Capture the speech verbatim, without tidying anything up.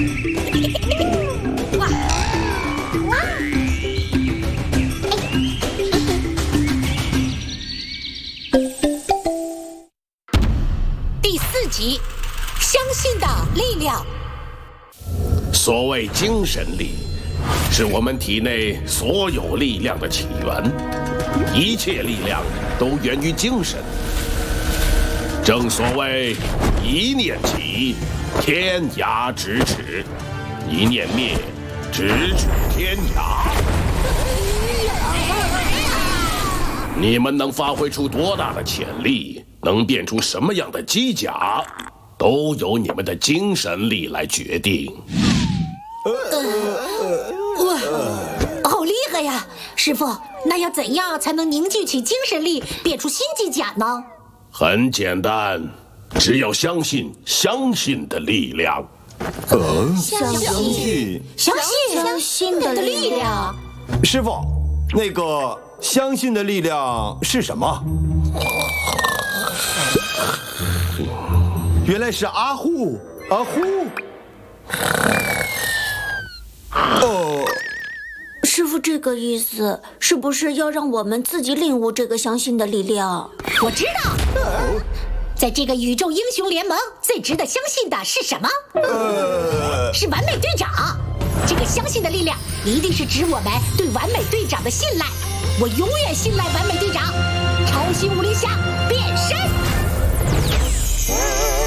哇哇！第四集，相信的力量。 所谓精神力，是我们体内所有力量的起源，一切力量都源于精神。正所谓一念起，天涯咫尺；一念灭，咫尺天涯。你们能发挥出多大的潜力，能变出什么样的机甲，都由你们的精神力来决定。 哇，好厉害呀！师傅，那要怎样才能凝聚起精神力，变出新机甲呢？ 很简单，只要相信相信的力量。 嗯， 相信，相信，相信的力量。 师傅，那个相信的力量是什么？原来是阿护，阿护。哦， 师傅，这个意思是不是要让我们自己领悟这个相信的力量？ 我知道，在这个宇宙英雄联盟，最值得相信的是什么？ 呃， 是完美队长。这个相信的力量，一定是指我们对完美队长的信赖。我永远信赖完美队长。超新武林下变身。